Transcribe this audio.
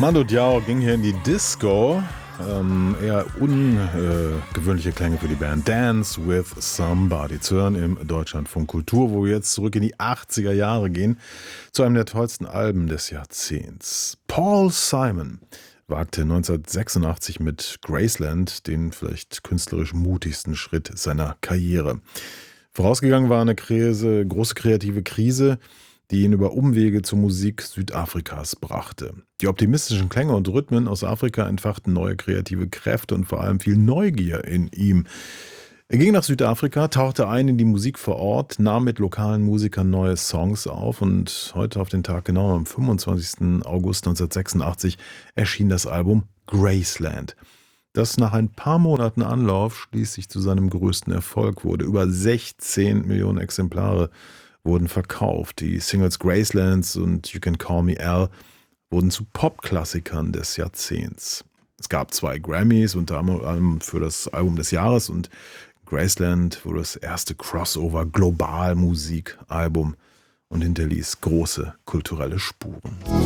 Mando Diao ging hier in die Disco. Eher ungewöhnliche Klänge für die Band Dance with Somebody zu hören im Deutschlandfunk Kultur, wo wir jetzt zurück in die 80er Jahre gehen, zu einem der tollsten Alben des Jahrzehnts. Paul Simon wagte 1986 mit Graceland den vielleicht künstlerisch mutigsten Schritt seiner Karriere. Vorausgegangen war eine große kreative Krise, die ihn über Umwege zur Musik Südafrikas brachte. Die optimistischen Klänge und Rhythmen aus Afrika entfachten neue kreative Kräfte und vor allem viel Neugier in ihm. Er ging nach Südafrika, tauchte ein in die Musik vor Ort, nahm mit lokalen Musikern neue Songs auf und heute auf den Tag genau am 25. August 1986 erschien das Album Graceland, das nach ein paar Monaten Anlauf schließlich zu seinem größten Erfolg wurde. Über 16 Millionen Exemplare wurden verkauft. Die Singles Gracelands und You Can Call Me Al wurden zu Popklassikern des Jahrzehnts. Es gab 2 Grammys, unter anderem für das Album des Jahres, und Graceland wurde das erste Crossover-Global-Musikalbum und hinterließ große kulturelle Spuren.